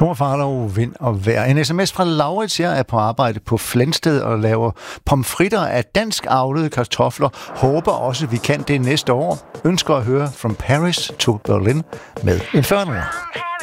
Thor Farlov, vind og vejr. En sms fra Laurits, jeg er på arbejde på Flensted og laver pomfritter af dansk avlede kartofler. Håber også, vi kan det næste år. Ønsker at høre From Paris to Berlin med Inferno.